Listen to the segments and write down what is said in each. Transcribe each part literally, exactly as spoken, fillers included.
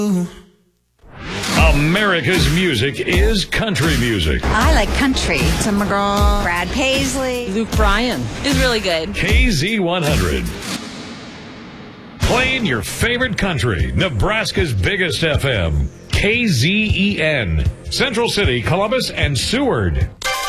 America's music is country music. I like country. Tim McGraw, Brad Paisley, Luke Bryan is really good. K Z one hundred. Playing your favorite country, Nebraska's biggest F M. K Z E N. Central City, Columbus, and Seward.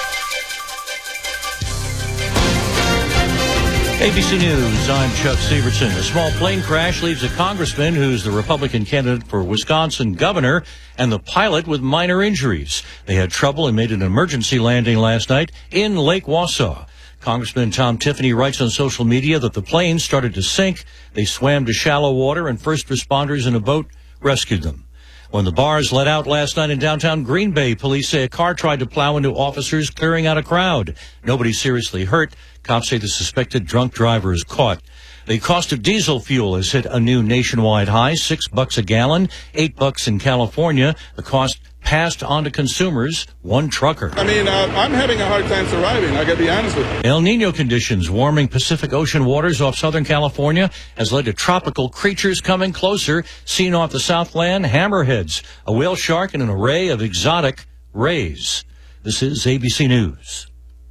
A B C News, I'm Chuck Severson. A small plane crash leaves a congressman who's the Republican candidate for Wisconsin governor and the pilot with minor injuries. They had trouble and made an emergency landing last night in Lake Wausau. Congressman Tom Tiffany writes on social media that the plane started to sink. They swam to shallow water and first responders in a boat rescued them. When the bars let out last night in downtown Green Bay, police say a car tried to plow into officers clearing out a crowd. Nobody seriously hurt. Cops say the suspected drunk driver is caught. The cost of diesel fuel has hit a new nationwide high, six bucks a gallon, eight bucks in California. The cost passed on to consumers, one trucker. I mean, uh, I'm having a hard time surviving, I gotta be honest with you. El Nino conditions warming Pacific Ocean waters off Southern California has led to tropical creatures coming closer, seen off the Southland, hammerheads, a whale shark, and an array of exotic rays. This is A B C News.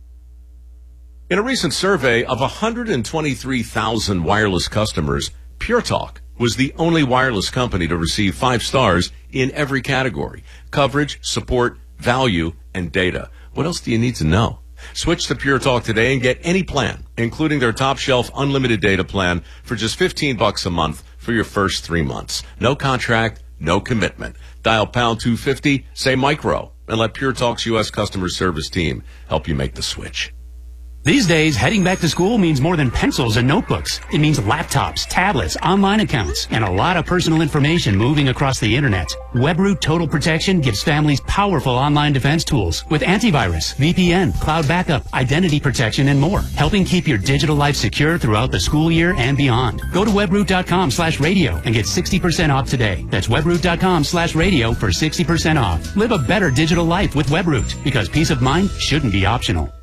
In a recent survey of one hundred twenty-three thousand wireless customers, Pure Talk was the only wireless company to receive five stars in every category: coverage, support, value, and data. What else do you need to know? Switch to Pure Talk today and get any plan, including their top shelf unlimited data plan for just fifteen bucks a month for your first three months. No contract, no commitment. Dial pound two fifty, say micro, and let Pure Talk's U S customer service team help you make the switch. These days, heading back to school means more than pencils and notebooks. It means laptops, tablets, online accounts, and a lot of personal information moving across the internet. WebRoot Total Protection gives families powerful online defense tools with antivirus, V P N, cloud backup, identity protection, and more, helping keep your digital life secure throughout the school year and beyond. Go to webroot.com slash radio and get sixty percent off today. That's webroot.com slash radio for sixty percent off. Live a better digital life with WebRoot, because peace of mind shouldn't be optional.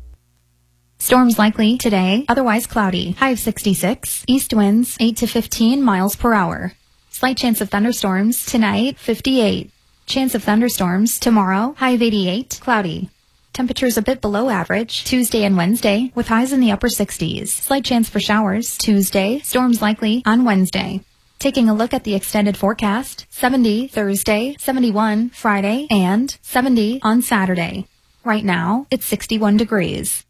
Storms likely today, otherwise cloudy. High of sixty-six. East winds eight to fifteen miles per hour. Slight chance of thunderstorms tonight, fifty-eight. Chance of thunderstorms tomorrow, high of eighty-eight, cloudy. Temperatures a bit below average Tuesday and Wednesday with highs in the upper sixties. Slight chance for showers Tuesday, storms likely on Wednesday. Taking a look at the extended forecast, seventy Thursday, seventy-one Friday, and seventy on Saturday. Right now, it's sixty-one degrees.